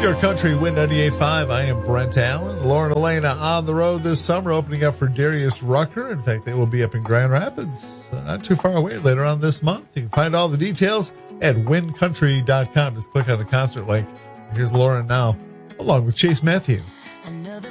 Your Country, Win 98.5. I am Brent Allen. Lauren Elena on the road this summer, opening up for Darius Rucker. In fact, they will be up in Grand Rapids, not too far away, later on this month. You can find all the details at wincountry.com. Just click on the concert link. Here's Lauren now, along with Chase Matthew.